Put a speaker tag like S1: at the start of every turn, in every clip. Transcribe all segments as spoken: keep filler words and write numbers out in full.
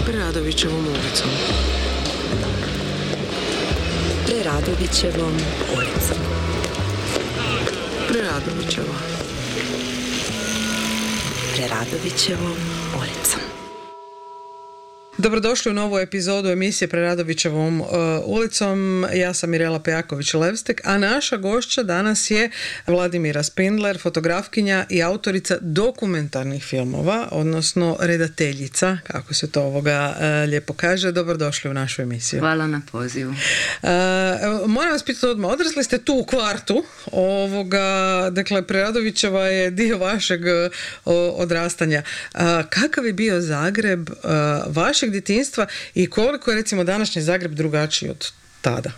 S1: Preradovićevom ulicom.
S2: Preradovićevom ulicom.
S1: Preradovićeva.
S2: Preradovićevom ulicom.
S1: Dobrodošli u novu epizodu emisije Preradovićevom uh, ulicom. Ja sam Mirela Pejaković-Levstek, a naša gošća danas je Vladimira Spindler, fotografkinja i autorica dokumentarnih filmova, odnosno redateljica, kako se to ovoga uh, lijepo kaže. Dobrodošli u našu emisiju.
S3: Hvala na pozivu.
S1: Uh, moram vas pitati odmah, odrasli ste tu u kvartu, ovoga, dakle Preradovićeva je dio vašeg uh, odrastanja. Uh, kakav je bio Zagreb uh, vašeg djetinjstva i koliko je recimo današnji Zagreb drugačiji od tada?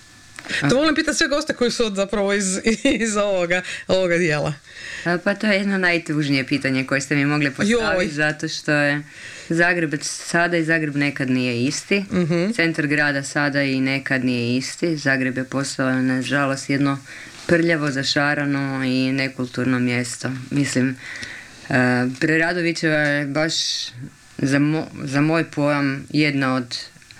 S1: To volim pitati sve goste koji su od, zapravo iz, iz ovoga, ovoga dijela.
S3: Pa to je jedno najtužnije pitanje koje ste mi mogli postaviti. Joj. Zato što je Zagreb sada i Zagreb nekad nije isti. Uh-huh. Centar grada sada i nekad nije isti. Zagreb je postao nažalost jedno prljavo, zašarano i nekulturno mjesto. Mislim, uh, Preradovićeva je baš Za, mo, za moj pojam jedna od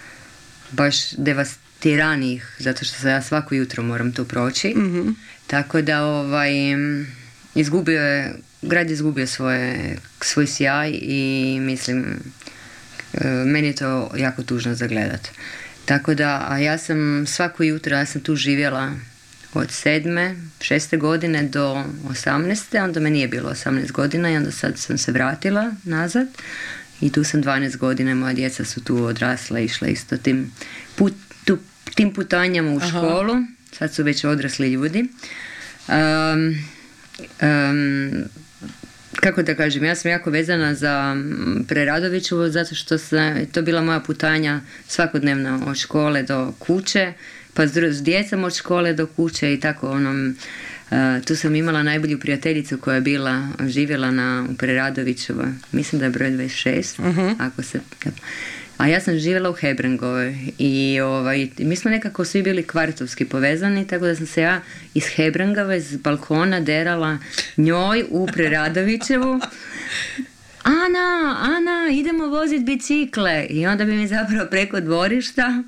S3: baš devastiranijih, zato što se ja svako jutro moram tu proći. Mm-hmm. Tako da ovaj, izgubio je, grad je izgubio svoje, svoj sjaj i mislim, meni je to jako tužno za gledat. Tako da, a ja sam svako jutro, ja sam tu živjela od sedme, šeste godine do osamnaeste, onda me nije bilo osamnaest godina i onda sad sam se vratila nazad. I tu sam dvanaest godina, moja djeca su tu odrasla, išla isto tim, put, tu, tim putanjama u Aha. školu. Sad su već odrasli ljudi. Um, um, kako da kažem, ja sam jako vezana za Preradovićevu zato što se, to bila moja putanja svakodnevna od škole do kuće, pa s, s djecom od škole do kuće i tako onom. Uh, tu sam imala najbolju prijateljicu koja je bila živjela na u Preradovićevoj, mislim da je broj dvadeset šest, uh-huh. ako se, a ja sam živjela u Hebrangovoj i ovaj, mi smo nekako svi bili kvartovski povezani, tako da sam se ja iz Hebrangove s balkona derala njoj u Preradovićevu. Ana, Ana, idemo voziti bicikle. I onda bi mi zapravo preko dvorišta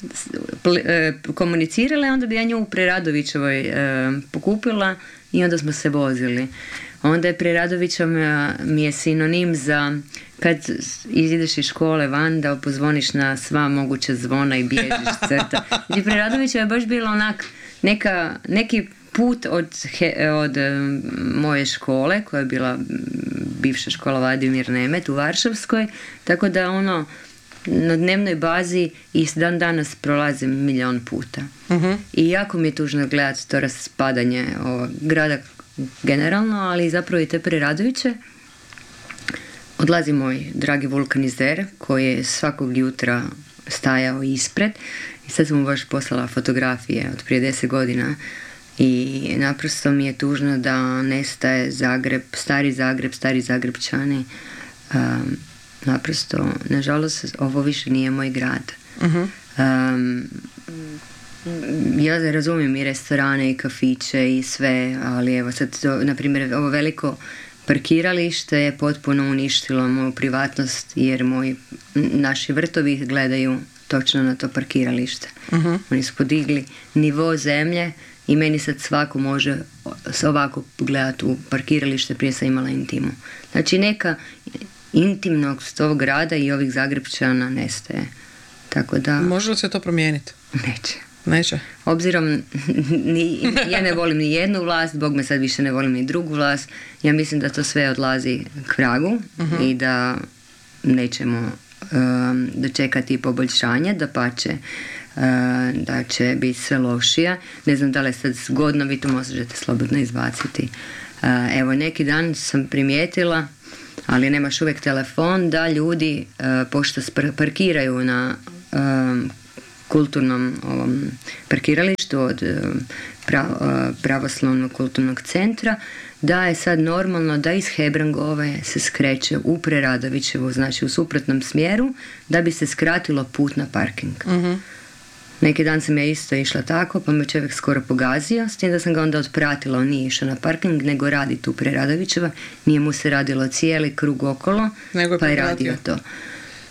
S3: komunicirala, onda bi ja nju u Preradovićevoj e, pokupila i onda smo se vozili. Onda je Preradovićeva mi je sinonim za kad ideš iz škole van da pozvoniš na sva moguća zvona i bježiš crta. I Preradovićeva je baš bila onak neka, neki put od, he, od um, moje škole koja je bila bivša škola Vladimir Nemet u Varšavskoj, tako da ono na dnevnoj bazi i dan danas prolazim milion puta. Uh-huh. I jako mi je tužno gledati to raspadanje ovog grada generalno, ali zapravo i te Preradoviće. Odlazi moj dragi vulkanizer koji je svakog jutra stajao ispred i sad sam mu baš poslala fotografije od prije deset godina i naprosto mi je tužno da nestaje Zagreb, stari Zagreb, stari Zagrebčani. Um, Naprosto, nažalost, ovo više nije moj grad. Uh-huh. Um, ja razumijem i restorane i kafiće i sve, ali evo sad, to, na primjer, ovo veliko parkiralište je potpuno uništilo moju privatnost jer moji, naši vrtovi gledaju točno na to parkiralište. Uh-huh. Oni su podigli nivo zemlje i meni sad svako može ovako gledati u parkiralište, prije sam imala intimu. Znači neka intimnog s tog grada i ovih Zagrebčana nestaje. Tako da...
S1: Može li se to promijeniti?
S3: Neće.
S1: Neće.
S3: Obzirom, ni, ja ne volim ni jednu vlast, Bog me sad više ne volim ni drugu vlast, ja mislim da to sve odlazi k vragu uh-huh. i da nećemo um, dočekati poboljšanje, da pače uh, da će biti sve lošija. Ne znam da li je sad zgodno, vi to možete slobodno izbaciti. Uh, evo, neki dan sam primijetila, ali nemaš uvijek telefon, da ljudi uh, pošto parkiraju na um, kulturnom ovom parkiralištu od uh, pra, uh, pravoslavnog kulturnog centra, da je sad normalno da iz Hebrangove se skreće u Preradovićevu, znači u suprotnom smjeru, da bi se skratilo put na parking. Uh-huh. Neki dan sam ja isto išla tako, pa me čovjek skoro pogazio, s tim da sam ga onda otpratila, on nije išao na parking, nego radi tu Preradovićeva, nije mu se radilo cijeli krug okolo, nego je pa je radio to.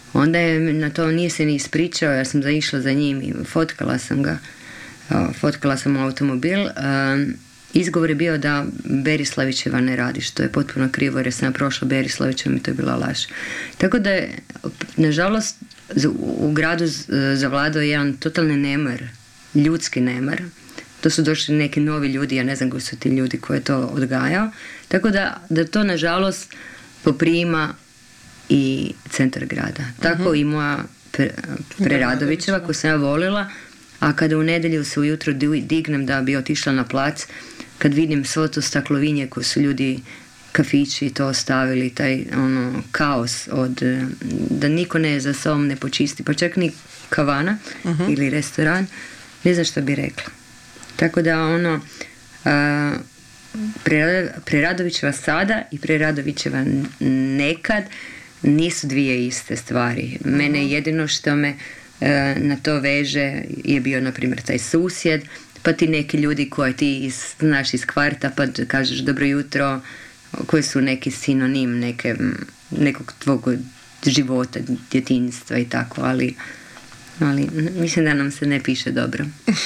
S3: Onda je na to nije se ni ispričao, ja sam zaišla za njim i fotkala sam ga, fotkala sam automobil. Izgovor je bio da Berislavićeva ne radi, što je potpuno krivo jer sam prošla Berislavićevom i to je bila laž. Tako da je, nažalost, u gradu zavladao jedan totalni nemar, ljudski nemar. To su došli neki novi ljudi, ja ne znam koji su ti ljudi koji je to odgajao. Tako da, da to, nažalost, poprima i centar grada. Tako uh-huh. i moja pre, Preradovićeva, koju sam ja volila, a kada u nedjelju se ujutro dignem da bi otišla na plac, kad vidim svo to staklovinje koje su ljudi, kafići to ostavili, taj ono, kaos od, da niko ne za sobom ne počisti, pa čak ni kavana uh-huh. ili restoran, ne znam što bi rekla. Tako da ono, a, Preradovićeva sada i Preradovićeva nekad nisu dvije iste stvari. Uh-huh. Mene jedino što me a, na to veže je bio, na primjer, taj susjed, pa ti neki ljudi koje ti iz, znaš iz kvarta, pa kažeš dobro jutro, koji su neki sinonim neke, nekog tvog života, djetinjstva i tako, ali, ali mislim da nam se ne piše dobro.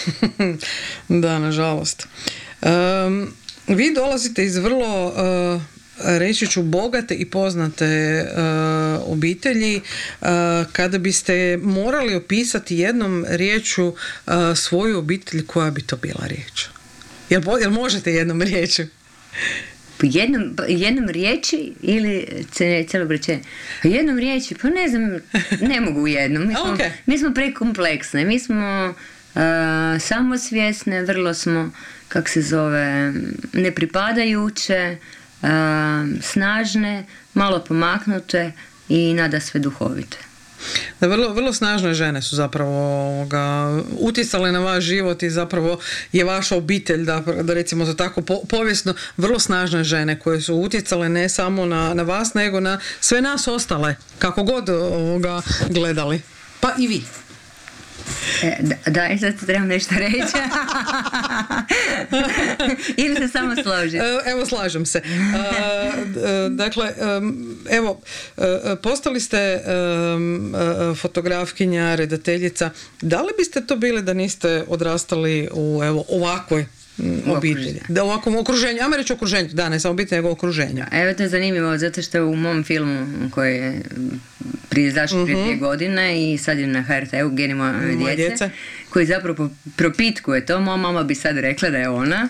S1: Da, nažalost. Um, vi dolazite iz vrlo, uh, reći ću, bogate i poznate uh, obitelji. Uh, kada biste morali opisati jednom riječu uh, svoju obitelj, koja bi to bila riječ? Jel, jel možete jednom riječu?
S3: Jednom, jednom riječi ili cijelo breće? Jednom riječi, pa ne znam, ne mogu u jednom. Mi smo, okay. mi smo prekompleksne, mi smo uh, samosvjesne, vrlo smo, kak se zove, nepripadajuće, uh, snažne, malo pomaknute i nada sve duhovite.
S1: Da, vrlo, vrlo snažne žene su zapravo ovoga, utjecale na vaš život i zapravo je vaša obitelj, da, da recimo to tako po, povijesno, vrlo snažne žene koje su utjecale ne samo na, na vas, nego na sve nas ostale, kako god ovoga gledali. Pa i vi.
S3: E, da, da, sad trebam nešto reći. Ili se samo složiti?
S1: Evo, slažem se. Dakle, evo, postali ste fotografkinja, redateljica. Da li biste to bili da niste odrastali u evo, ovakvoj obitelji? Da, u ovakvom okruženju, ajmo reći okruženju, da, ne samo obitelj, nego okruženju.
S3: Evo, to je zanimljivo, zato što u mom filmu koji je prije zašto prije dvije godine i sad je na H R T-u Geni moje djece, djece, koji zapravo propitkuje to. Moja mama bi sad rekla da je ona,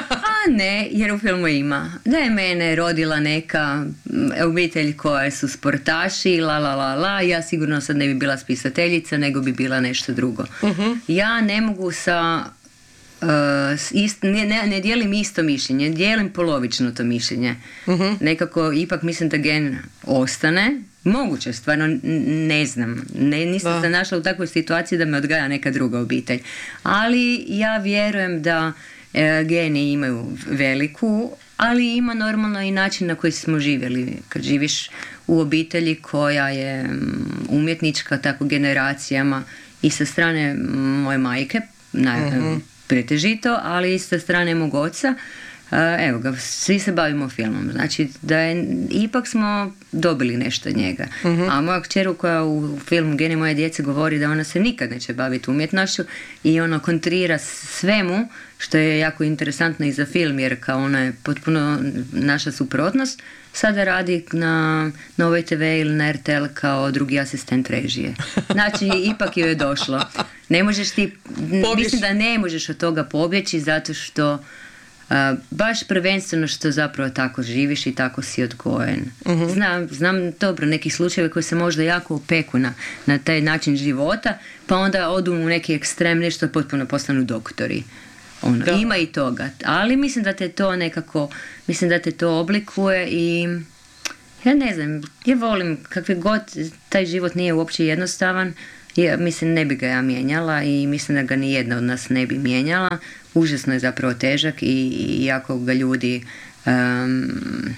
S3: a ne, jer u filmu ima da je mene rodila neka obitelj koja su sportaši, la la la la, ja sigurno sad ne bi bila spisateljica, nego bi bila nešto drugo. Uh-huh. Ja ne mogu sa Uh, ist, ne, ne, ne dijelim isto mišljenje, dijelim polovično to mišljenje. Uh-huh. Nekako ipak mislim da gen ostane. Moguće, stvarno ne znam. Ne, nisam se našla u takvoj situaciji da me odgaja neka druga obitelj. Ali ja vjerujem da e, geni imaju veliku, ali ima normalno i način na koji smo živjeli. Kad živiš u obitelji koja je umjetnička, tako generacijama, i sa strane moje majke, na, uh-huh. pretežito, ali i sa strane mog oca, evo ga, svi se bavimo filmom. Znači da je, ipak smo dobili nešto od njega. Uh-huh. A moja kćer koja u filmu Geni moje djece govori da ona se nikad neće baviti umjetnošću i ono kontrira svemu, što je jako interesantno i za film, jer kao ona je potpuno naša suprotnost, sada radi na Novoj te ve ili na er te el kao drugi asistent režije. Znači, ipak joj je došlo. Ne možeš ti, Pobjeć. mislim da ne možeš od toga pobjeći zato što Uh, baš prvenstveno što zapravo tako živiš i tako si odgojen. Uh-huh. Znam, znam dobro nekih slučajeva koji se možda jako opeku na, na taj način života, pa onda odu u neki ekstrem, nešto potpuno postanu doktori. Ono, ima i toga. Ali mislim da te to nekako, mislim da te to oblikuje i ja ne znam, ja volim kakvi god, taj život nije uopće jednostavan. Ja, mislim, ne bi ga ja mijenjala i mislim da ga ni jedna od nas ne bi mijenjala. Užasno je zapravo težak i, i jako ga ljudi um,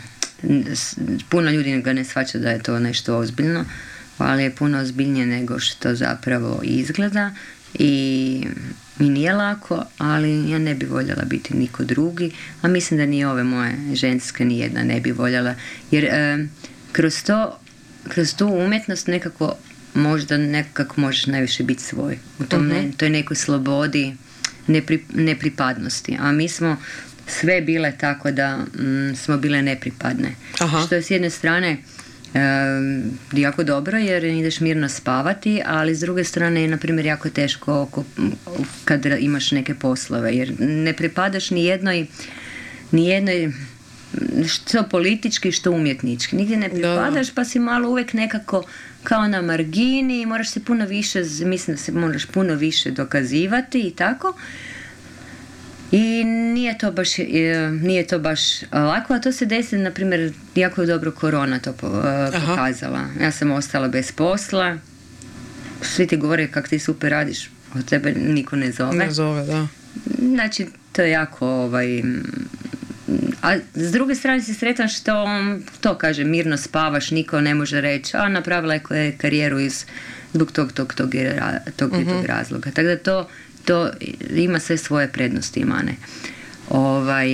S3: puno ljudi ga ne shvaća da je to nešto ozbiljno, ali je puno ozbiljnije nego što zapravo izgleda i mi nije lako, ali ja ne bi voljela biti niko drugi, a mislim da ni ove moje ženske ni jedna ne bi voljela, jer um, kroz to kroz tu umjetnost nekako možda nekako možeš najviše biti svoj. U tom
S1: uh-huh.
S3: ne, toj nekoj slobodi, nepri, nepripadnosti. A mi smo sve bile tako da mm, smo bile nepripadne. Aha. Što je s jedne strane e, jako dobro jer ideš mirno spavati, ali s druge strane je na primjer jako teško oko, kad imaš neke poslove jer ne pripadaš ni jednoj ni jednoj što politički, što umjetnički. Nigdje ne pripadaš, da. Pa si malo uvijek nekako kao na margini, moraš se puno više, mislim da se moraš puno više dokazivati i tako. I nije to baš, nije to baš lako, a to se desi, na primjer, jako je dobro korona to pokazala. Aha. Ja sam ostala bez posla, svi ti govore kako ti super radiš, od tebe niko ne zove.
S1: Ne zove, da.
S3: Znači, to je jako, ovaj... A s druge strane si sretan što, to kaže, mirno spavaš, niko ne može reći, a napravila je karijeru iz, zbog tog, tog, tog, tog, uh-huh. tog razloga. Tako da to, to ima sve svoje prednosti i mane. Ovaj,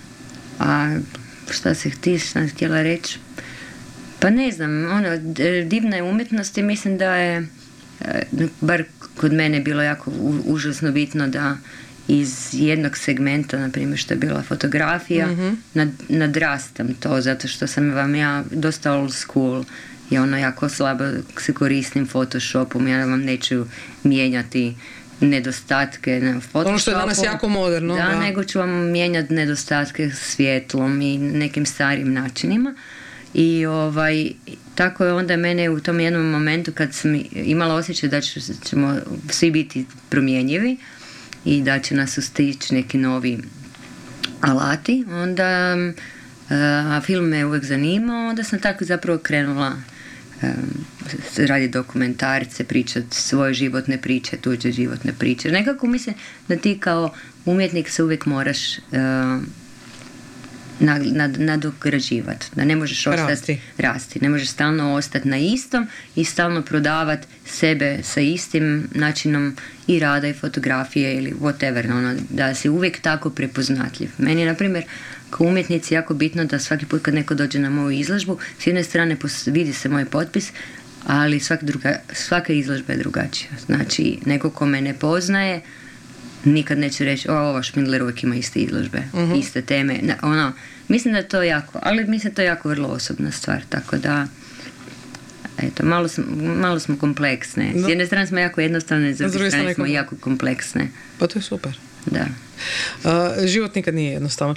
S3: a šta se ti sam htjela reći? Pa ne znam, ono, divna je umjetnost i mislim da je, bar kod mene bilo jako užasno bitno da iz jednog segmenta, na primjer što je bila fotografija, mm-hmm. nad, nadrastam to, zato što sam vam ja dosta old school i ono jako slabo se koristim Photoshopom, ja vam neću mijenjati nedostatke na Photoshopu.
S1: Ono što je danas jako moderno.
S3: Da, da. Nego ću vam mijenjati nedostatke svjetlom i nekim starim načinima. I ovaj, tako je onda mene u tom jednom momentu kad sam imala osjećaj da ćemo svi biti promjenjivi i da će nas ustići neki novi alati, onda a film me uvijek zanimao, onda sam tako zapravo krenula um, raditi dokumentarce, pričati svoje životne priče, tuđe životne priče. Nekako mislim da ti kao umjetnik se uvijek moraš uh, nad, nad, nadograđivati, da ne možeš ostati rasti. rasti, ne možeš stalno ostati na istom i stalno prodavati sebe sa istim načinom i rada i fotografije ili whatever, ono, da si uvijek tako prepoznatljiv. Meni je, na primjer, kao umjetnici jako bitno da svaki put kad neko dođe na moju izložbu, s jedne strane vidi se moj potpis, ali svaka, druga, svaka izložba je drugačija. Znači, neko ko me ne poznaje, nikad neće reći, o, ova Špindler uvijek ima iste izložbe, uh-huh. iste teme. Ono, mislim da je to jako, ali mislim da to je jako vrlo osobna stvar, tako da eto, malo, smo, malo smo kompleksne. S jedne strane smo jako jednostavne, s druge strane smo jako kompleksne.
S1: Pa to je super.
S3: Da.
S1: Uh, život nikad nije jednostavan.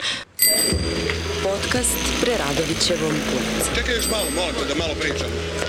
S2: Podcast Preradovićevom ulicom.
S4: Čekaj još malo, molim te da malo pričam.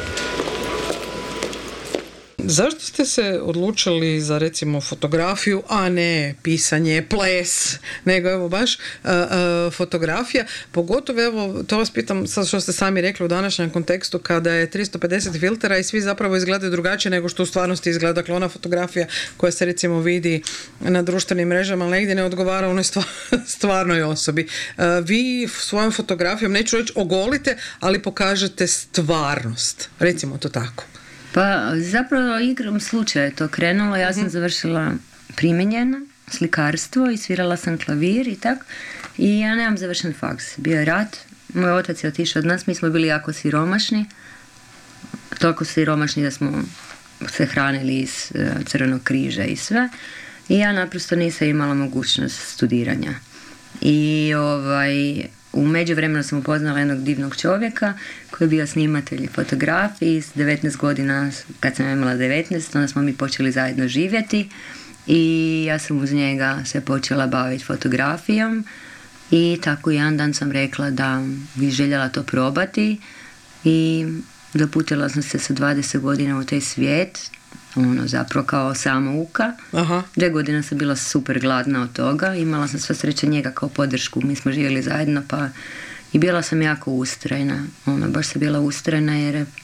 S1: Zašto ste se odlučili za recimo fotografiju, a ne pisanje, ples, nego evo baš uh, uh, fotografija, pogotovo evo, to vas pitam sad što ste sami rekli u današnjem kontekstu kada je tristo pedeset filtera i svi zapravo izgledaju drugačije nego što u stvarnosti izgleda. Dakle, ona fotografija koja se recimo vidi na društvenim mrežama negdje ne odgovara onoj stvarnoj osobi. Uh, vi svojom fotografijom, neću reći ogolite, ali pokažete stvarnost. Recimo to tako.
S3: Pa zapravo igrom slučaja je to krenulo. Ja sam završila primijenjeno slikarstvo i svirala sam klavir i tako. I ja nemam završen faks. Bio je rat. Moj otac je otišao od nas. Mi smo bili jako siromašni. Toliko siromašni da smo se hranili iz uh, Crvenog križa i sve. I ja naprosto nisam imala mogućnost studiranja. I ovaj... U međuvremenu sam upoznala jednog divnog čovjeka koji je bio snimatelj i fotograf i s devetnaest godina, kad sam imala devetnaest, onda smo mi počeli zajedno živjeti i ja sam uz njega se počela baviti fotografijom i tako jedan dan sam rekla da bi željela to probati i doputila sam se sa dvadeset godina u taj svijet, ono zapravo kao samouka. Aha. Dve godine sam bila super gladna od toga, imala sam sva sreća njega kao podršku, mi smo živjeli zajedno pa i bila sam jako ustrajna, ono baš sam bila ustrajna jer uh,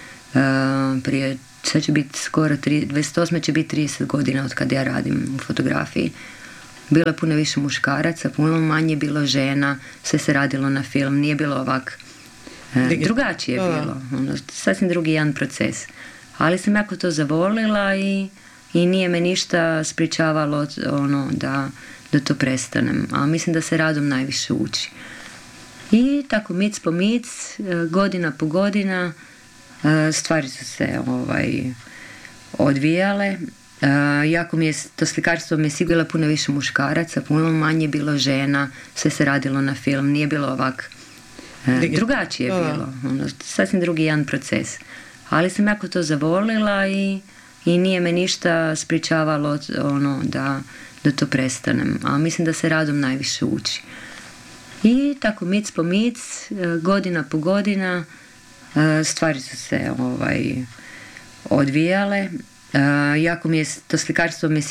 S3: prije, sad će biti skoro tri, dvadeset osme će biti trideset godina od kad ja radim u fotografiji. Bilo je puno više muškaraca, puno manje bilo žena, sve se radilo na film, nije bilo ovak uh, drugačije je bilo, ono, sasvim drugi jedan proces. Ali sam jako to zavolila i, i nije me ništa spričavalo ono, da, da to prestanem. A mislim da se radom najviše uči. I tako mic po mic, godina po godina, stvari su se ovaj, odvijale. Uh, jako mi je, to slikarstvo mi je sigurno puno više muškaraca, puno manje bilo žena, sve se radilo na film, nije bilo ovak uh, drugačije je bilo, ono, sasvim drugi jedan proces, ali sam jako to zavolila i, i nije me ništa sprječavalo ono, da, da to prestanem, a mislim da se radom najviše uči. I tako mic po mic, uh, godina po godina, uh, stvari su se ovaj, odvijale. Uh, jako mi je, to slikarstvo mi je